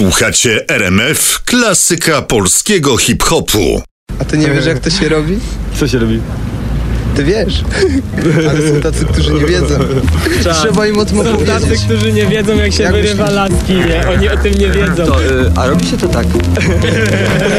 Słuchacie RMF, klasyka polskiego hip-hopu. A ty nie wiesz, jak to się robi? Co się robi? Ty wiesz, ale są tacy, którzy nie wiedzą. Trzeba im o tym Są tacy, opowiedzieć. którzy nie wiedzą, jak się Jak wyrywa myślisz? laski, nie? Oni o tym nie wiedzą. A robi się to tak.